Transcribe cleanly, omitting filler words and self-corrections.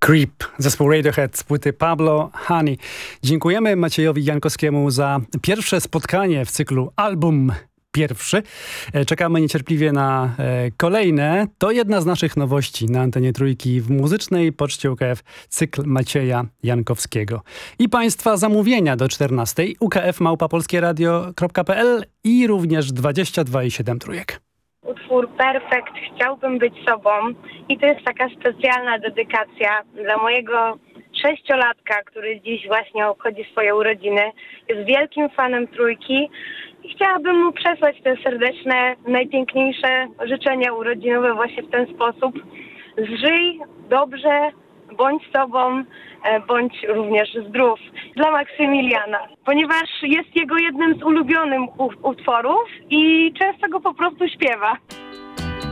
Creep, zespół Radiohead z płyty Pablo Honey. Dziękujemy Maciejowi Jankowskiemu za pierwsze spotkanie w cyklu Album Pierwszy. Czekamy niecierpliwie na kolejne. To jedna z naszych nowości na antenie Trójki w muzycznej poczcie UKF, cykl Macieja Jankowskiego. I Państwa zamówienia do 14 ukf@polskieradio.pl i również 22,7 trójek. Utwór Perfekt, chciałbym być sobą, i to jest taka specjalna dedykacja dla mojego 6-latka, który dziś właśnie obchodzi swoje urodziny. Jest wielkim fanem Trójki i chciałabym mu przesłać te serdeczne, najpiękniejsze życzenia urodzinowe właśnie w ten sposób. Zżyj dobrze, bądź sobą, bądź również zdrów. Dla Maksymiliana, ponieważ jest jego jednym z ulubionych utworów i często go po prostu śpiewa.